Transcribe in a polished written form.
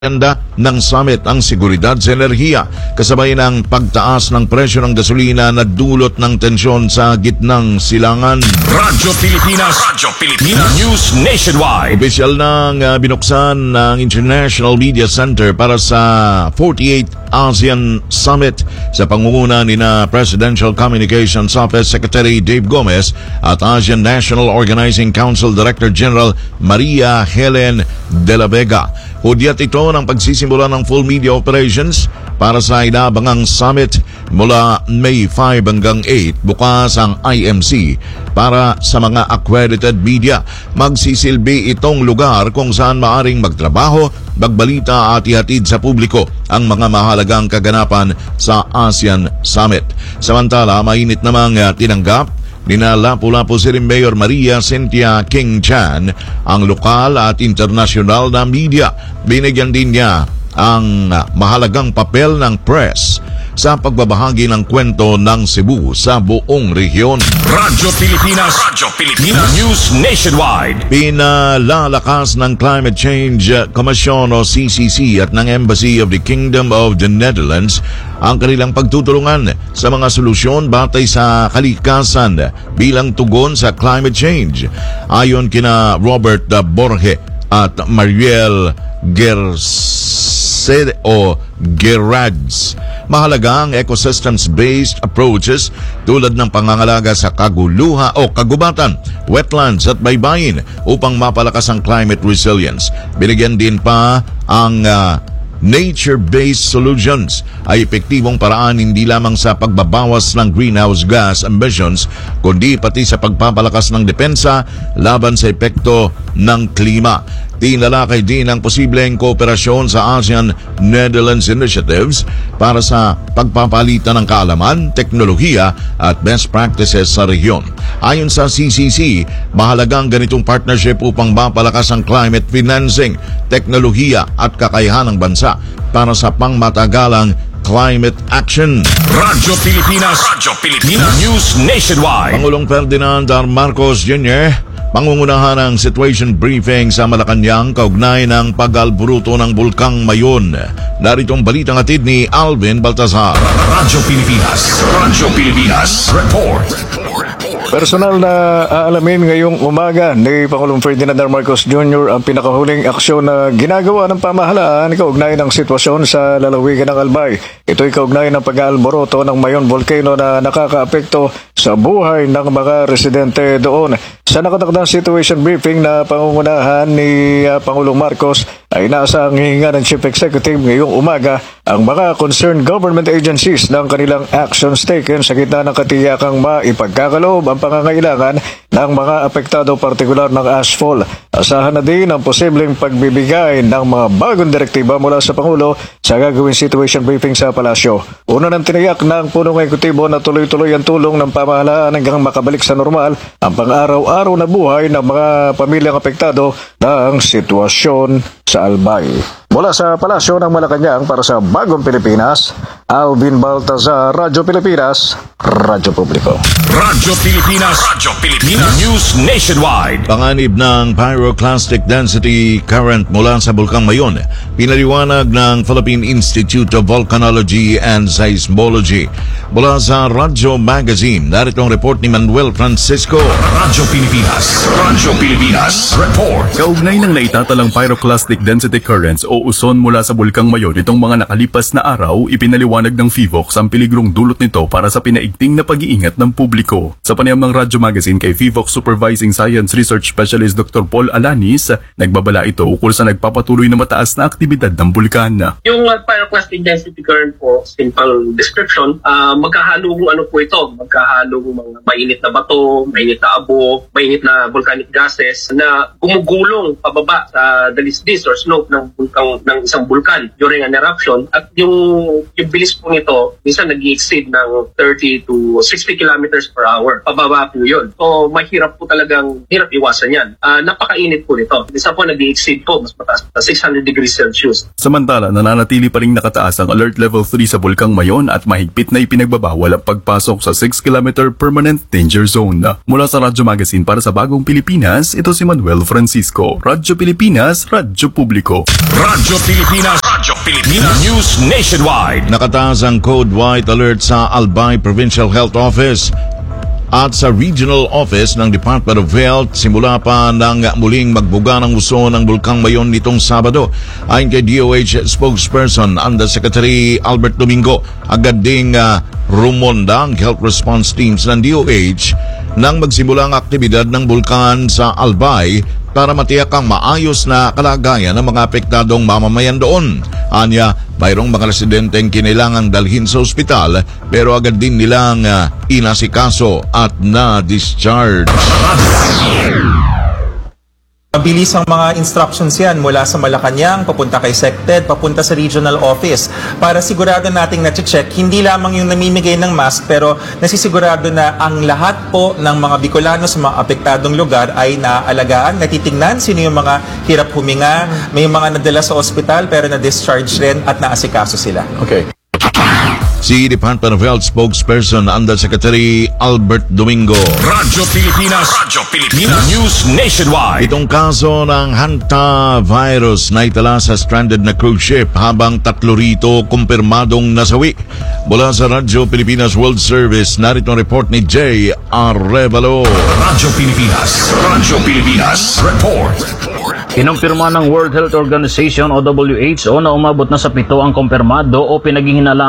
Agenda ng summit ang seguridad sa enerhiya kasabay ng pagtaas ng presyo ng gasolina na dulot ng tensyon sa gitnang silangan. Radyo Pilipinas News Nationwide. Opisyal nang binuksan ng International Media Center para sa 48th ASEAN Summit sa pangunguna ni na Presidential Communications Office Secretary Dave Gomez at ASEAN National Organizing Council Director General Maria Helen de la Vega. Hudyat ito ng pagsisimula ng full media operations para sa inaabangang summit mula May 5 hanggang 8. Bukas ang IMC para sa mga accredited media. Magsisilbi itong lugar kung saan maaring magtrabaho, magbalita at ihatid sa publiko ang mga mahalagang kaganapan sa ASEAN Summit. Samantala, mainit namang tinanggap nina Lapu-Lapu City Mayor Maria Cynthia King Chan ang lokal at internasyonal na media. Binigyan din niya ang mahalagang papel ng press sa pagbabahagi ng kwento ng Cebu sa buong rehiyon. Radyo Pilipinas News Nationwide. Pinalalakas ng Climate Change Commission o CCC at ng Embassy of the Kingdom of the Netherlands ang kanilang pagtutulungan sa mga solusyon batay sa kalikasan bilang tugon sa climate change. Ayon kina Robert Borge at Mariel Gerads, mahalaga ang ecosystems-based approaches tulad ng pangangalaga sa kaguluha o kagubatan, wetlands at baybayin upang mapalakas ang climate resilience. Binigyan din pa ang nature-based solutions ay epektibong paraan hindi lamang sa pagbabawas ng greenhouse gas emissions kundi pati sa pagpapalakas ng depensa laban sa epekto ng klima. Tinalakay din ang posibleng kooperasyon sa ASEAN-Netherlands initiatives para sa pagpapalitan ng kaalaman, teknolohiya at best practices sa rehiyon. Ayon sa CCC, mahalagang ganitong partnership upang mapalakas ang climate financing, teknolohiya at kakayahan ng bansa para sa pangmatagalang climate action. Radyo Pilipinas News Nationwide. Pangulong Ferdinand R. Marcos Jr. pangungunahan ng situation briefing sa Malacanang kaugnay ng pag-alburuto ng Bulkang Mayon. Narito ang balitang hatid ni Alvin Baltazar. Radyo Pilipinas Report. Personal na aalamin ngayong umaga ni Pangulong Ferdinand R. Marcos Jr. ang pinakahuling aksyon na ginagawa ng pamahalaan kaugnay ng sitwasyon sa lalawigan ng Albay. Ito'y kaugnay ng pag-aalboroto ng Mayon Volcano na nakakaapekto sa buhay ng mga residente doon. Sa nakatakdang situation briefing na pangungunahan ni Pangulong Marcos ay naasang hihinga ng Chief Executive ngayong umaga ang mga concerned government agencies ng kanilang actions taken sa gitna ng katiyakang maipagkakaloob ang pangangailangan ng mga apektado partikular ng ashfall. Asahan na din ang posibleng pagbibigay ng mga bagong direktiba mula sa Pangulo sa gagawing situation briefing sa Palasyo. Una nang tiniyak ng punong ekutibo na tuloy-tuloy ang tulong ng pamahalaan hanggang makabalik sa normal ang pang-araw-araw na buhay ng mga pamilyang apektado ng sitwasyon sa Albay. Mula sa Palasyo ng Malacanang para sa Bagong Pilipinas, Alvin Baltazar, Radyo Pilipinas, Radyo Publiko. Radyo Pilipinas News Nationwide. Panganib ng pyroclastic density current mula sa Bulkang Mayon, pinaliwanag ng Philippine Institute of Volcanology and Seismology. Mula sa Radyo Magazine, narito ang report ni Manuel Francisco. Radyo Pilipinas Report. Kaugnay ng naitatalang pyroclastic density currents o uson mula sa Bulkang Mayon itong mga nakalipas na araw, ipinaliwanag ng FIVOX ang peligrong dulot nito para sa pinaigting na pag-iingat ng publiko. Sa panayam ng Radyo Magazine kay FIVOX Supervising Science Research Specialist Dr. Paul Alanis, nagbabala ito ukol sa nagpapatuloy na mataas na aktibidad ng bulkan. Yung pyroclastic density current po, simple description, magkahalong ano po ito, magkahalong mga mainit na bato, mainit na abo, mainit na volcanic gases na gumugulong pababa sa dalisdis or slope ng isang bulkan during an eruption, at yung bilis po nito minsan nag-exceed ng 30 to 60 kilometers per hour. Pababa po yun. So mahirap po talagang, hirap iwasan yan. Napakainit po nito. Isa po nag-exceed po, mas mataas na 600 degrees Celsius. Samantala, nananatili pa rin nakataas ang Alert Level 3 sa Bulkang Mayon at mahigpit na ipinagbabawal ang pagpasok sa 6-kilometer permanent danger zone. Mula sa Radyo Magazine para sa Bagong Pilipinas, ito si Manuel Francisco. Radyo Pilipinas, Radyo Publiko. Radyo Radyo Pilipinas. News Nationwide. Nakataas ang Code White Alert sa Albay Provincial Health Office at sa Regional Office ng Department of Health simula pa nang muling magbuga ng uso ng Bulkang Mayon nitong Sabado. Ayon kay DOH spokesperson Undersecretary Albert Domingo, agad ding rumonda ang health response teams ng DOH nang magsimula ang aktibidad ng bulkan sa Albay para matiyak ang maayos na kalagayan ng mga apektadong mamamayan doon. Anya, mayroong mga residenteng kinailangang dalhin sa ospital pero agad din nilang inasikaso at na-discharge. Mabilis ang mga instructions yan mula sa Malacanang, papunta kay SecTed, papunta sa regional office para sigurado nating na-check hindi lamang yung namimigay ng mask pero nasisigurado na ang lahat po ng mga Bicolano sa mga apektadong lugar ay naaalagaan, natitingnan sino yung mga hirap huminga, may mga nadala sa ospital pero na-discharge rin at naasikaso sila. Okay. Si Department of Health spokesperson Undersecretary Albert Domingo. Radyo Pilipinas. News Nationwide. Itong kaso ng hantavirus na itala sa stranded na cruise ship habang 3 rito kumpirmadong nasawi. Mula sa Radyo Pilipinas World Service, narito ang report ni Jay Arevalo. Radyo Pilipinas. Report. Kinumpirma ng World Health Organization o WHO na umabot na sa 7 ang kumpirmado o pinaghihinala